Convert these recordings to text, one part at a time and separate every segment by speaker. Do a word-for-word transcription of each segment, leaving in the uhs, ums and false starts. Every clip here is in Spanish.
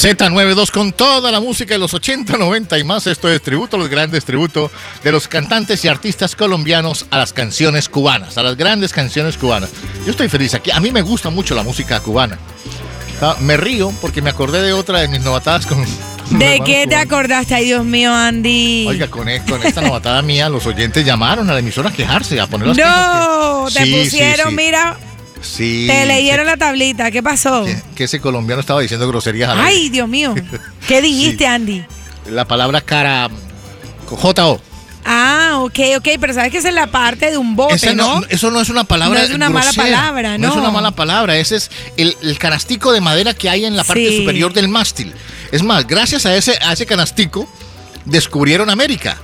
Speaker 1: Z noventa y dos con toda la música de los ochenta, noventa y más. Esto es tributo, los grandes tributos de los cantantes y artistas colombianos a las canciones cubanas, a las grandes canciones cubanas. Yo estoy feliz aquí. A mí me gusta mucho la música cubana. Me río porque me acordé de otra de mis novatadas con...
Speaker 2: ¿De qué te acordaste? Ay, Dios mío, Andy.
Speaker 1: Oiga, con, con esta novatada mía, los oyentes llamaron a la emisora a quejarse, a poner las
Speaker 2: No,
Speaker 1: que...
Speaker 2: te
Speaker 1: sí,
Speaker 2: pusieron,
Speaker 1: sí, sí.
Speaker 2: mira...
Speaker 1: Sí,
Speaker 2: te leyeron
Speaker 1: sí.
Speaker 2: la tablita, ¿qué pasó?
Speaker 1: Que, que ese colombiano estaba diciendo groserías al
Speaker 2: Ay,
Speaker 1: aire.
Speaker 2: Dios mío. ¿Qué dijiste,
Speaker 1: Sí.
Speaker 2: Andy?
Speaker 1: La palabra cara... J O.
Speaker 2: Ah, ok, ok, pero sabes que esa es la parte de un bote,
Speaker 1: Esa
Speaker 2: ¿no?
Speaker 1: no, eso no es una palabra
Speaker 2: No es una mala
Speaker 1: grosera,
Speaker 2: palabra,
Speaker 1: no.
Speaker 2: no.
Speaker 1: es una mala palabra, ese es el, el canastico de madera que hay en la parte
Speaker 2: Sí.
Speaker 1: superior del mástil. Es más, gracias a ese, a ese canastico, descubrieron América.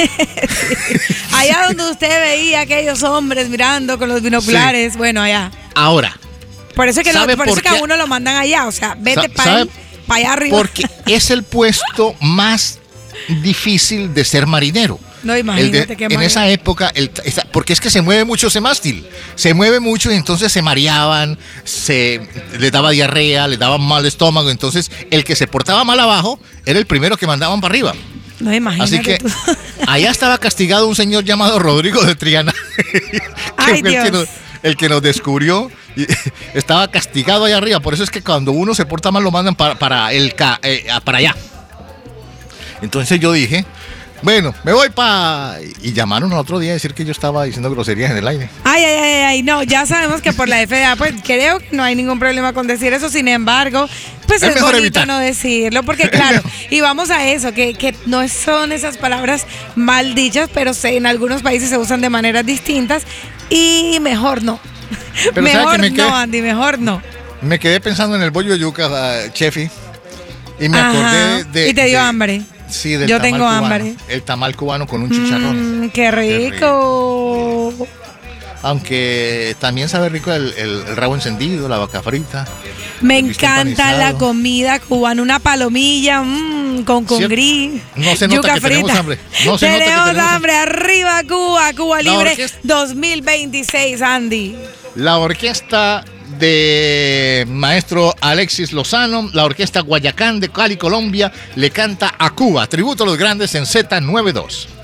Speaker 2: Allá donde usted veía a aquellos hombres mirando con los binoculares, sí. Bueno, allá.
Speaker 1: Ahora.
Speaker 2: Por eso es que, lo, por
Speaker 1: por
Speaker 2: eso que
Speaker 1: qué?
Speaker 2: a uno lo mandan allá, o sea, vete
Speaker 1: Sa-
Speaker 2: para pa allá arriba.
Speaker 1: Porque es el puesto más difícil de ser marinero.
Speaker 2: No,
Speaker 1: El
Speaker 2: imagínate
Speaker 1: de-
Speaker 2: qué
Speaker 1: en
Speaker 2: mal.
Speaker 1: esa época, el, esa- porque es que se mueve mucho ese mástil, se mueve mucho y entonces se mareaban, se les daba diarrea, les daban mal estómago, entonces el que se portaba mal abajo era el primero que mandaban para arriba.
Speaker 2: No, imagínate
Speaker 1: Así que
Speaker 2: tú.
Speaker 1: allá estaba castigado un señor llamado Rodrigo de Triana, que
Speaker 2: Ay,
Speaker 1: fue el, que
Speaker 2: Dios.
Speaker 1: nos, el que nos descubrió, y estaba castigado allá arriba, por eso es que cuando uno se porta mal lo mandan para, para, el, ca- eh, para allá. Entonces yo dije, bueno, me voy para... Y llamaron al otro día a decir que yo estaba diciendo groserías en el aire.
Speaker 2: Ay, ay, ay, ay, no, ya sabemos que por la F D A, pues creo que no hay ningún problema con decir eso, sin embargo, pues
Speaker 1: Es
Speaker 2: es,
Speaker 1: mejor
Speaker 2: bonito
Speaker 1: evitar.
Speaker 2: no decirlo, porque claro, y vamos a eso, que, que no son esas palabras mal dichas, pero se- en algunos países se usan de maneras distintas y mejor no.
Speaker 1: Pero ¿sabe
Speaker 2: mejor
Speaker 1: que me
Speaker 2: no,
Speaker 1: quedé-
Speaker 2: Andy, mejor no.
Speaker 1: Me quedé pensando en el bollo de yuca, uh, Chefi, y me
Speaker 2: Ajá,
Speaker 1: acordé de...
Speaker 2: y te dio
Speaker 1: de-
Speaker 2: hambre.
Speaker 1: Sí, del
Speaker 2: Yo
Speaker 1: tamal
Speaker 2: tengo
Speaker 1: cubano.
Speaker 2: hambre.
Speaker 1: El tamal cubano con un chicharrón.
Speaker 2: Mm, qué rico.
Speaker 1: Aunque también sabe rico el, el- el rabo encendido, la vaca frita.
Speaker 2: Me
Speaker 1: el bistec
Speaker 2: encanta la
Speaker 1: empanizado.
Speaker 2: comida cubana, una palomilla mmm, con con
Speaker 1: ¿Cierto?
Speaker 2: gris.
Speaker 1: No se nota
Speaker 2: yuca
Speaker 1: que tenemos
Speaker 2: frita.
Speaker 1: hambre. No se nota que
Speaker 2: tenemos
Speaker 1: tenemos
Speaker 2: hambre. Arriba Cuba, Cuba
Speaker 1: La
Speaker 2: Libre
Speaker 1: orquesta-
Speaker 2: dos mil veintiséis, Andy.
Speaker 1: La orquesta de maestro Alexis Lozano, la orquesta Guayacán de Cali, Colombia, le canta a Cuba. Tributo a los grandes en Z noventa y dos.